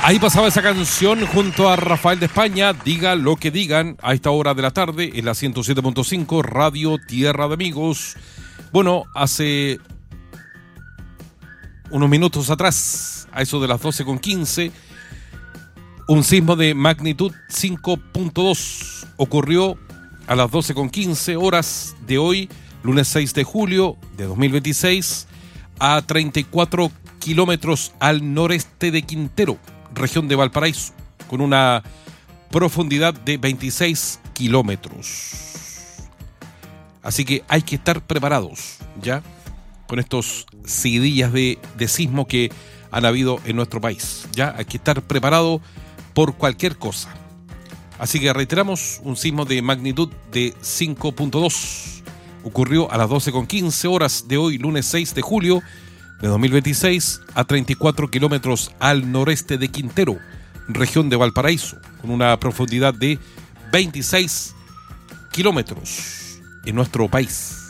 Ahí pasaba esa canción junto a Rafael de España, Diga lo que digan, a esta hora de la tarde en la 107.5 Radio Tierra de Amigos. Bueno, hace unos minutos atrás, a eso de las 12:15, un sismo de magnitud 5.2 ocurrió a las 12:15 horas de hoy, lunes 6 de julio de 2026, a 34 kilómetros al noreste de Quintero, región de Valparaíso, con una profundidad de 26 kilómetros. Así que hay que estar preparados, ¿ya? Con estos seguidillas de sismo que han habido en nuestro país, ¿ya? Hay que estar preparado por cualquier cosa. Así que reiteramos, un sismo de magnitud de 5.2 ocurrió a las 12:15 horas de hoy, lunes 6 de julio de 2026, a 34 kilómetros al noreste de Quintero, región de Valparaíso, con una profundidad de 26 kilómetros en nuestro país.